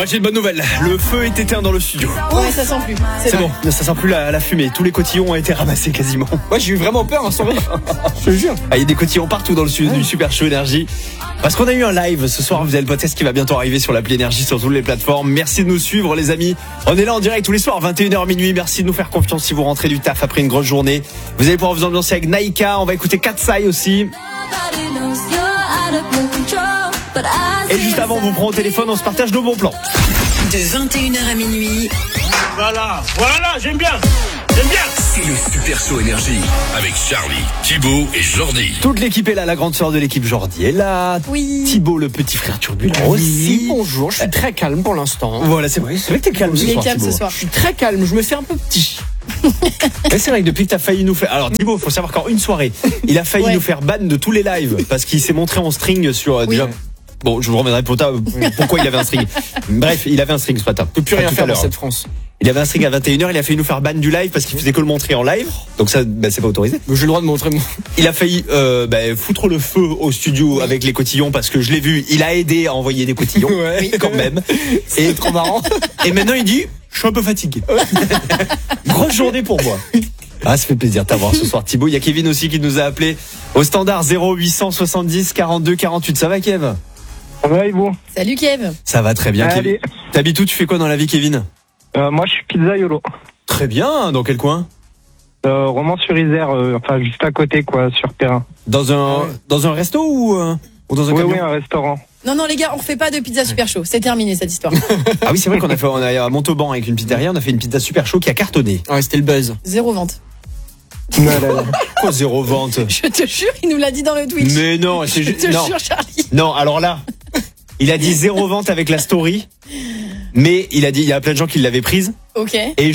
Ouais, j'ai une bonne nouvelle. Le feu est éteint dans le studio. Ouais, ça sent plus. C'est bon, ça sent plus la fumée. Tous les cotillons ont été ramassés quasiment. Ouais, j'ai eu vraiment peur, hein, sans vrai. Je te jure. Ah, il y a des cotillons partout dans le studio du Super Show Énergie. Parce qu'on a eu un live ce soir, vous avez le podcast qui va bientôt arriver sur l'appli Énergie sur toutes les plateformes. Merci de nous suivre les amis. On est là en direct tous les soirs, 21h minuit. Merci de nous faire confiance si vous rentrez du taf après une grosse journée. Vous allez pouvoir vous ambiancer avec Naïka. On va écouter Katsai aussi. Et juste avant, on vous prend au téléphone, on se partage nos bons plans. De 21h à minuit. Voilà, j'aime bien. C'est le Super Show Énergie avec Charlie, Thibaut et Jordi. Toute l'équipe est là, la grande sœur de l'équipe Jordi est là. Oui. Thibaut, le petit frère turbulent Oui, aussi. bonjour, je suis très calme pour l'instant. Voilà, c'est vrai que t'es calme ce Il est soir, calme Thibaut. ce soir. Je suis très calme, je me fais un peu petit. Mais c'est vrai que depuis que t'as failli nous faire... Alors Thibaut, faut savoir qu'en une soirée, il a failli Ouais. nous faire ban de tous les lives parce qu'il s'est montré en string sur... Oui. déjà... Bon, je vous reviendrai pourquoi il avait un string. Bref, il avait un string ce matin. Je peux plus rien Tout à faire dans l'heure. cette France. Il avait un string à 21h, il a failli nous faire ban du live parce qu'il faisait que le montrer en live. Donc ça, c'est pas autorisé. Mais j'ai le droit de montrer mon... Il a failli foutre le feu au studio avec les cotillons parce que je l'ai vu, il a aidé à envoyer des cotillons Ouais. quand même. C'est trop marrant. Et maintenant il dit, je suis un peu fatigué. Grosse journée pour moi. Ah, ça fait plaisir de t'avoir ce soir Thibaut. Il y a Kevin aussi qui nous a appelé au standard 0870 42 48. Ça va Kev? Ça va et vous? Salut Kev. Ça va très bien Kevin. Allez. T'habites où? Tu fais quoi dans la vie Kevin? Moi je suis pizzaiolo. Très bien, dans quel coin? Romans-sur-Isère, enfin juste à côté quoi, sur terrain. Dans un resto ou dans un Oui, camion? oui, un restaurant. Non, les gars, on refait pas de pizza super chaud. C'est terminé cette histoire. Ah oui, c'est vrai qu'on on a à Montauban avec une pizzeria, on a fait une pizza super chaud qui a cartonné. Ouais, c'était le buzz. 0 vente. Quoi, 0 vente? Je te jure, il nous l'a dit dans le Twitch. Mais non, c'est Je juste. te Non. jure, Charlie. Non, alors là, il a dit 0 vente avec la story, mais il a dit, il y a plein de gens qui l'avaient prise, Ok. et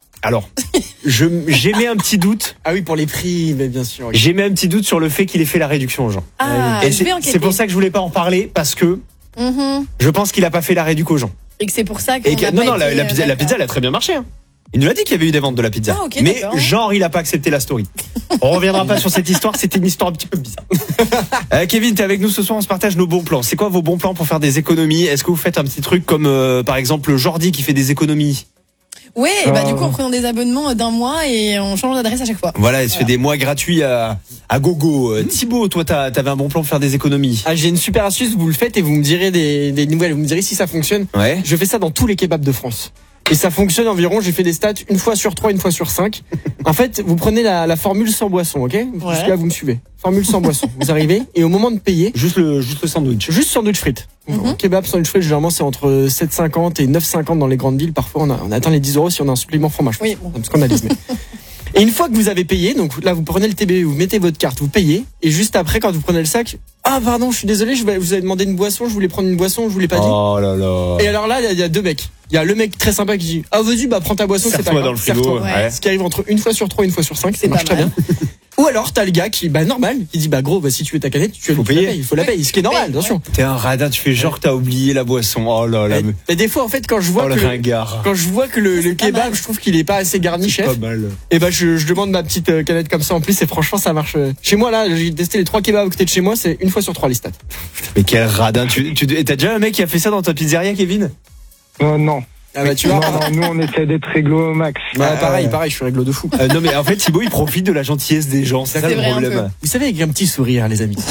j'émets un petit doute. Ah oui, pour les prix, mais bien sûr. Oui. J'émets un petit doute sur le fait qu'il ait fait la réduction aux gens. Ah, Et je vais enquêter. c'est pour ça que je voulais pas en parler, parce que Mhm. je pense qu'il a pas fait la réduc aux gens. Et que c'est pour ça qu'on Et que, a non, pas non, été, la pizza, elle a très bien marché. Hein. Il nous a dit qu'il y avait eu des ventes de la pizza. Ah, ok, mais d'accord. genre, il a pas accepté la story. On reviendra pas sur cette histoire, c'était une histoire un petit peu bizarre. Kevin, t'es avec nous ce soir, on se partage nos bons plans. C'est quoi vos bons plans pour faire des économies? Est-ce que vous faites un petit truc comme, par exemple, Jordi qui fait des économies? Ouais, du coup, en prenant des abonnements d'un mois et on change d'adresse à chaque fois. Voilà, il se fait des mois gratuits à gogo. Thibaut, toi, t'avais un bon plan pour faire des économies? Ah, j'ai une super astuce, vous le faites et vous me direz des nouvelles, vous me direz si ça fonctionne. Ouais. Je fais ça dans tous les kebabs de France. Et ça fonctionne environ, j'ai fait des stats une fois sur 3, une fois sur 5. En fait, vous prenez la formule sans boisson, ok? Jusque-là, vous me suivez. Formule sans boisson. Vous arrivez, et au moment de payer, Juste le sandwich. juste sandwich frites. Kebab, sandwich frites, généralement, c'est entre 7,50 et 9,50 dans les grandes villes. Parfois, on atteint les 10 € si on a un supplément fromage. Oui, bon. C'est un scandalisme. Et une fois que vous avez payé, donc là, vous prenez le TBV, vous mettez votre carte, vous payez, et juste après, quand vous prenez le sac, ah, pardon, je suis désolé, vous avez demandé une boisson, je voulais prendre une boisson, je vous l'ai pas dit. Oh là là. Et alors là, il y a deux mecs. Il y a le mec très sympa qui dit, ah, vas-y, prends ta boisson, c'est pas Serre-toi grave. dans le frigo. Serre-toi. Ouais. Ce qui arrive entre une fois sur 3 et une fois sur 5, ça C'est marche pas très mal. bien. Ou alors, t'as le gars qui, normal, qui dit, gros, si tu veux ta canette, Faut la payer. payes, il faut la payer, ce qui est normal, attention. T'es un radin, tu fais genre que t'as oublié la boisson. Oh là là. Mais des fois, en fait, quand je vois Oh le ringard. que le pas kebab, mal. je trouve qu'il est pas assez garni, chef. Pas mal. Et je demande ma petite canette comme ça en plus et franchement ça marche. Chez moi là, j'ai testé les 3 kebabs à côté de chez moi, c'est une fois sur 3 les stats. Mais quel radin. Et t'as déjà un mec qui a fait ça dans ta pizzeria, Kevin? Non. Ah bah tu vois. Non, nous on essaie d'être réglo au max. Bah, pareil, je suis réglo de fou. Non mais en fait Thibaut il profite de la gentillesse des gens, c'est ça C'est le vrai, un problème. Vous savez avec un petit sourire les amis.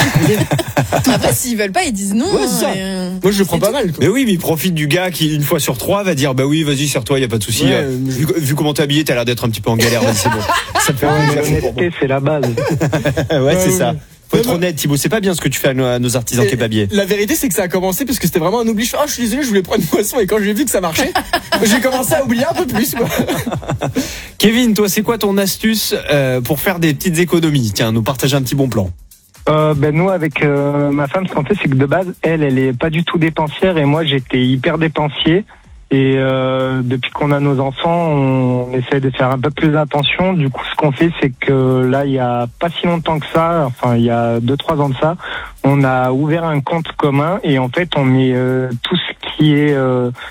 Après, s'ils veulent pas, ils disent non. Ouais, c'est ça. Moi je le prends pas mal quoi. Mais oui, mais il profite du gars qui une fois sur 3 va dire bah oui vas-y serre-toi, y a pas de souci. Ouais, Vu comment t'es habillé, t'as l'air d'être un petit peu en galère, vas-y c'est bon. Ça me fait Ouais, mais plaisir. l'honnêteté c'est la base. Ouais c'est ça. Faut être Ouais, honnête Thibaut, c'est pas bien ce que tu fais à nos artisans Et kebabiers. La vérité c'est que ça a commencé parce que c'était vraiment un oubli. Je suis désolé, je voulais prendre une boisson et quand j'ai vu que ça marchait, j'ai commencé à oublier un peu plus quoi. Kevin, toi c'est quoi ton astuce pour faire des petites économies? Tiens, nous partager un petit bon plan. Nous avec ma femme, ce qu'on fait c'est que de base elle est pas du tout dépensière et moi j'étais hyper dépensier. Et depuis qu'on a nos enfants, on essaie de faire un peu plus attention. Du coup, ce qu'on fait, c'est que là, il y a pas si longtemps que ça, enfin, il y a 2-3 ans de ça, on a ouvert un compte commun et en fait, on met tout ce qui est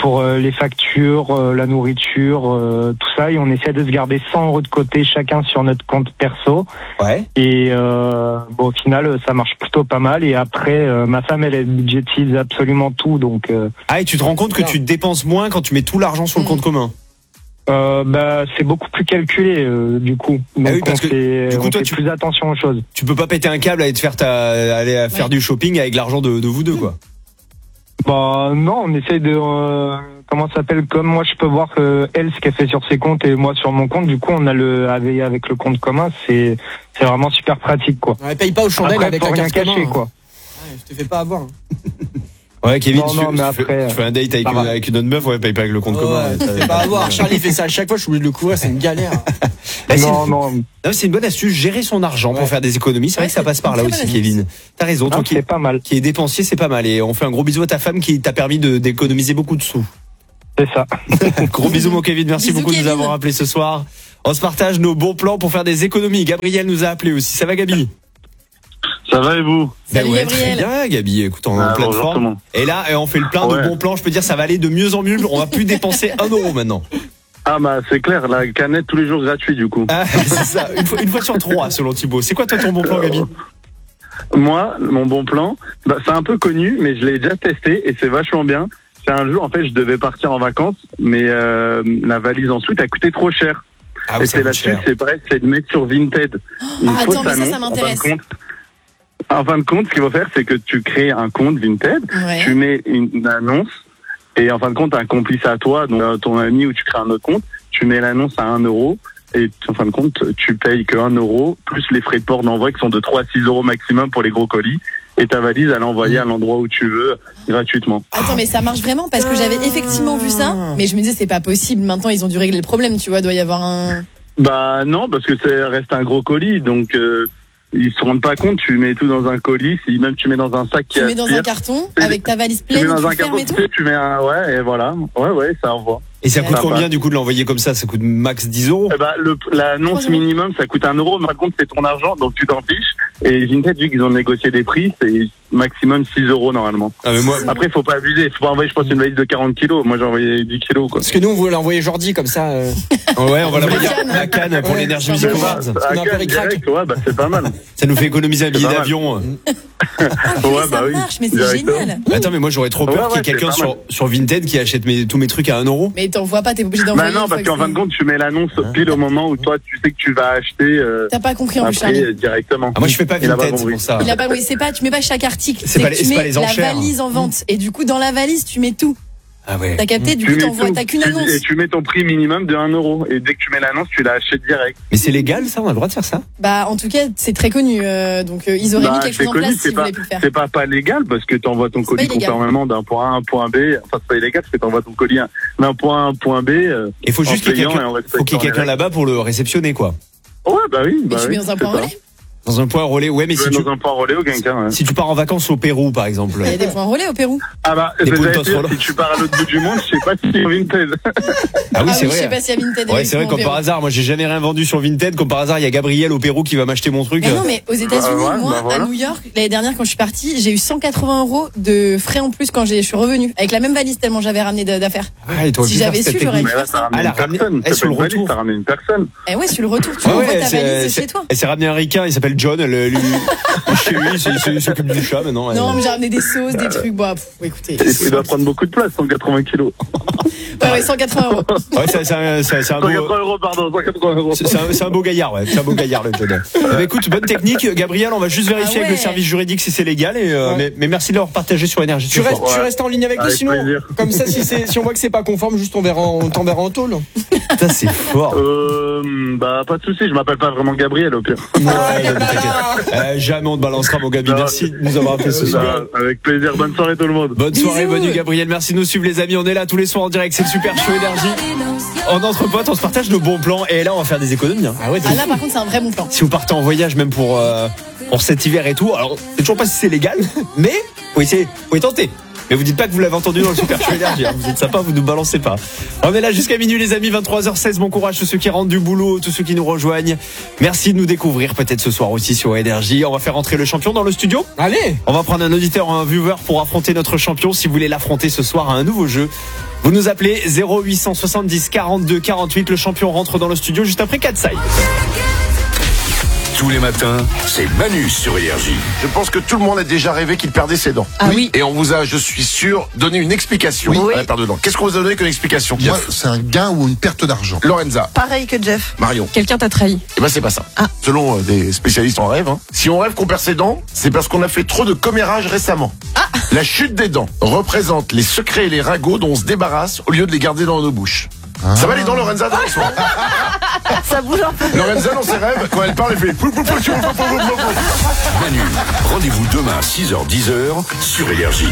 pour les factures, la nourriture, tout ça, et on essaie de se garder 100 euros de côté chacun sur notre compte perso. Ouais. Et au final, ça marche plutôt pas mal. Et après, ma femme, elle budgétise absolument tout, donc. Ah, et tu te rends compte que tu dépenses moins quand tu mets tout l'argent sur le compte commun. C'est beaucoup plus calculé du coup. Donc oui, parce que du coup, toi, tu fais plus attention aux choses. Tu peux pas péter un câble et te faire aller faire du shopping avec l'argent de vous deux, quoi. Bah non, on essaye de comment ça s'appelle, comme moi je peux voir elle ce qu'elle fait sur ses comptes et moi sur mon compte, du coup on a avec le compte commun, c'est vraiment super pratique, quoi. Ouais, paye pas aux chandelles. Après, avec faut la rien carte cacher, commun, quoi. Ouais, je te fais pas avoir. Ouais, Kevin, Non, mais tu après, fais un date avec une autre meuf, ouais, paye pas avec le compte commun. Ouais, je te fais pas avoir. Charlie fait ça à chaque fois, je suis obligé de le couvrir, c'est une galère. Là, Non. C'est une bonne astuce, gérer son argent pour faire des économies. C'est vrai que ça passe par là aussi, Kevin. T'as raison, toi C'est pas mal. qui est dépensier, c'est pas mal. Et on fait un gros bisou à ta femme qui t'a permis d'économiser beaucoup de sous. C'est ça. Gros bisous, mon Kevin. Merci Bisous, beaucoup de nous Kevin. avoir appelés ce soir. On se partage nos bons plans pour faire des économies. Gabriel nous a appelés aussi. Ça va, Gabi? Ça va et vous? Salut, Ouais, Gabriel. très bien, Gabi. Écoute, on est en pleine bonjour tout le forme. monde. Et là, on fait le plein de Ouais. bons plans. Je peux dire, ça va aller de mieux en mieux. On va plus dépenser 1 euro maintenant. Ah bah c'est clair, la canette tous les jours gratuit du coup. Ah, c'est ça. Une fois sur 3, selon Thibaut. C'est quoi, toi, ton bon plan, Gabi? Moi, mon bon plan, c'est un peu connu, mais je l'ai déjà testé et c'est vachement bien. C'est un jour, en fait, je devais partir en vacances, mais la valise ensuite a coûté trop cher. Ah oui, et ça c'est coûte là-dessus, cher. c'est pareil, c'est de mettre sur Vinted. Attends, mais ça m'intéresse. En fin de compte, ce qu'il faut faire, c'est que tu crées un compte Vinted, Ouais. tu mets une annonce, et en fin de compte, un complice à toi, donc ton ami, ou tu crées un autre compte, tu mets l'annonce à 1 euro, et en fin de compte, tu payes que 1 euro, plus les frais de port d'envoi qui sont de 3 à 6 euros maximum pour les gros colis, et ta valise, elle est envoyée à l'endroit où tu veux, gratuitement. Attends, mais ça marche vraiment parce que j'avais effectivement vu ça, mais je me disais c'est pas possible. Maintenant ils ont dû régler le problème, tu vois, doit y avoir un. Bah non, parce que ça reste un gros colis, donc ils se rendent pas compte, tu mets tout dans un colis, si même tu mets dans un sac qui Tu mets dans un aspire, carton avec ta valise tu mets pleine, dans un tu fermes carton, et tout. tu mets un, ouais, et voilà, ouais, ça envoie. Et ça coûte Ça combien, passe. du coup, de l'envoyer comme ça? Ça coûte max 10 euros? Eh ben, l'annonce 3 euros. minimum, ça coûte 1 euro, mais par contre, c'est ton argent, donc tu t'en fiches. Et Vinted, vu qu'ils ont négocié des prix, c'est maximum 6 euros normalement. Ah, mais moi, Après, faut pas abuser, faut pas envoyer, je pense, une valise de 40 kilos. Moi, j'ai envoyé 10 kilos, quoi. Parce que nous, on voulait envoyer Jordi comme ça. ouais, on va l'envoyer La canne. à Cannes pour Ouais, l'Energy ça Music va. Awards. On a un peu Cannes, ric-rac. direct, ouais, bah, c'est pas mal. Ça nous fait économiser un billet pas mal. d'avion. Ah, Ouais, ça bah oui, marche, mais c'est directement. génial. Attends, mais moi, j'aurais trop peur Ouais, qu'il y ait ouais, quelqu'un c'est pas sur Vinted qui achète tous mes trucs à 1 euro. Mais t'envoies pas, t'es obligé d'envoyer. Bah non, une parce fois qu'en que fin de compte, tu mets l'annonce pile au moment où toi, tu sais que tu vas acheter T'as pas compris en plus, après Charlie. directement. Ah, moi, je fais pas Il a pas Vinted, c'est compris. pour ça. Il a pas, oui, c'est pas, tu mets pas chaque article. C'est pas que les- tu c'est pas mets les la enchères. valise en vente. Et du coup, dans la valise, tu mets tout. Ah ouais. T'as capté? Du Tu coup, mets t'envoies, tout. t'as qu'une Et annonce. tu mets ton prix minimum de 1 euro. Et dès que tu mets l'annonce, tu l'achètes direct. Mais c'est légal, ça? On a le droit de faire ça? Bah, en tout cas, c'est très connu. Donc, ils auraient mis quelque c'est chose en connu, place c'est s'ils pas, voulaient plus le faire. c'est pas légal parce que tu envoies ton C'est colis pas illégal. conformément d'un point A à un point B. Enfin, c'est pas illégal parce que tu envoies ton colis d'un point A à un point B. Il faut juste en qu'il y ait payant et en quelqu'un, faut qu'il y ait respectant quelqu'un les là-bas pour le réceptionner, quoi. Ouais, bah oui. Mais Bah tu oui, mets dans un c'est point ça. relais. Dans un point relais. Ouais, mais Tu mets dans un point relais ou quelqu'un. Ouais. si tu pars en vacances au Pérou, par exemple. Il y a des points relais au Pérou. Ah bah, Des c'est puntos j'allais dire, rollants. si tu pars à l'autre bout du monde, je sais pas si c'est Vinted. Ah oui, c'est Je sais vrai. pas s'il y a Vinted. Ouais, c'est vrai, comme par hasard. Moi, j'ai jamais rien vendu sur Vinted. Comme par hasard, il y a Gabriel au Pérou qui va m'acheter mon truc. Mais non, mais aux États-Unis, ouais, moi, bah voilà. à New York, l'année dernière, quand je suis partie, j'ai eu 180 € de frais en plus quand je suis revenue. Avec la même valise, tellement j'avais ramené d'affaires. Ah, et t'aurais Si pu faire j'avais cette su, j'aurais technique. Mais là, ça ramène Ah, la une ramener- personne. eh, C'est sur pas le une valise, retour. ça ramène une personne. Et ouais, sur le retour, tu Ah envoies ouais, ta valise chez toi. elle s'est ramené un ricain, il s'appelle John, chez lui, il s'occupe du chat maintenant. Non, mais j'ai ramené des sauces, des trucs. Bon, écoutez. Il doit prendre beaucoup de place, 180 kilos. Ouais, 180 €. Ouais, c'est un beau, 180 euros, pardon, 180 euros. c'est un beau gaillard, ouais. C'est un beau gaillard, le John. Bah, écoute, bonne technique, Gabriel. On va juste vérifier Ah ouais. avec le service juridique si c'est légal. Mais merci de l'avoir partagé sur Énergie. Tu ce soir. restes en ligne avec nous, Avec sinon. plaisir. Comme ça, si on voit que c'est pas conforme, juste on t'enverra en tôle. Putain, c'est fort. Bah, pas de soucis, je m'appelle pas vraiment Gabriel, au pire. Ouais, t'inquiète. Jamais on te balancera, mon Gabi. Non. Merci de nous avoir appelé ce soir. Bah, avec plaisir, bonne soirée tout le monde. Bonne soirée, Bisous. bonne nuit, Gabriel. Merci de nous suivre, les amis. On est là tous les soirs en direct. C'est le Super Show Énergie. En entre potes, on se partage nos bons plans. Et là, on va faire des économies. Hein. Ah ouais, Ah là, par contre, c'est un vrai bon plan. Si vous partez en voyage, même pour cet hiver et tout, alors c'est toujours pas si c'est légal, mais faut essayer, faut y tenter. Mais vous dites pas que vous l'avez entendu dans le Super Show Énergie. Vous êtes sympa, vous nous balancez pas. On est là jusqu'à minuit les amis, 23h16. Bon courage tous ceux qui rentrent du boulot, tous ceux qui nous rejoignent. Merci de nous découvrir peut-être ce soir aussi sur Énergie. On va faire rentrer le champion dans le studio. Allez. On va prendre un auditeur ou un viewer pour affronter notre champion. Si vous voulez l'affronter ce soir à un nouveau jeu, vous nous appelez 0870 42 48. Le champion rentre dans le studio juste après Katsai. Tous les matins, c'est Manu sur Énergie. Je pense que tout le monde a déjà rêvé qu'il perdait ses dents. Ah oui. Et on vous a, je suis sûr, donné une explication à la perte de dents. Qu'est-ce qu'on vous a donné comme explication? Moi, c'est un gain ou une perte d'argent. Lorenza. Pareil que Jeff. Marion. Quelqu'un t'a trahi. Eh ben c'est pas ça. Selon des spécialistes en rêve, si on rêve qu'on perd ses dents, c'est parce qu'on a fait trop de commérage récemment. La chute des dents représente les secrets et les ragots dont on se débarrasse au lieu de les garder dans nos bouches. Ça va les dents, Lorenza, dans le soir? Ça bouge un peu. Lorenza, dans ses rêves, quand elle parle, elle fait... Manu, rendez-vous demain à 6h-10h sur Énergie.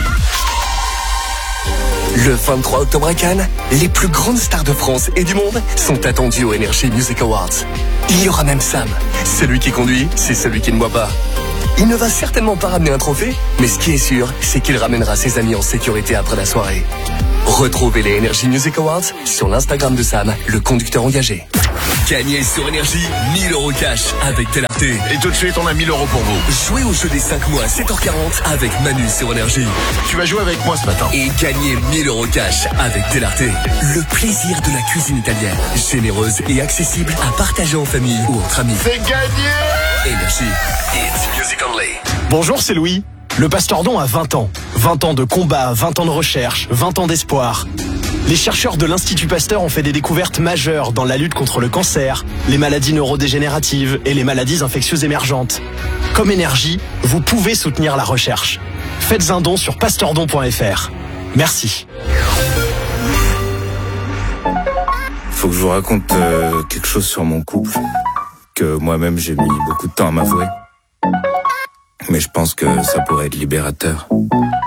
Le 23 octobre à Cannes, les plus grandes stars de France et du monde sont attendues au Energy Music Awards. Il y aura même Sam. Celui qui conduit, c'est celui qui ne boit pas. Il ne va certainement pas ramener un trophée, mais ce qui est sûr, c'est qu'il ramènera ses amis en sécurité après la soirée. Retrouvez les Energy Music Awards sur l'Instagram de Sam, le conducteur engagé. Gagnez sur Énergie 1000 € cash avec Télarte. Et tout de suite, on a 1000 € pour vous. Jouez au jeu des 5 mois à 7h40 avec Manu sur Énergie. Tu vas jouer avec moi ce matin. Et gagnez 1000 € cash avec Télarte. Le plaisir de la cuisine italienne. Généreuse et accessible à partager en famille ou entre amis. C'est gagné! Énergie. It's music only. Bonjour, c'est Louis. Le Pastordon a 20 ans. 20 ans de combat, 20 ans de recherche, 20 ans d'espoir. Les chercheurs de l'Institut Pasteur ont fait des découvertes majeures dans la lutte contre le cancer, les maladies neurodégénératives et les maladies infectieuses émergentes. Comme Énergie, vous pouvez soutenir la recherche. Faites un don sur pastordon.fr. Merci. Faut que je vous raconte quelque chose sur mon couple, que moi-même j'ai mis beaucoup de temps à m'avouer. Mais je pense que ça pourrait être libérateur.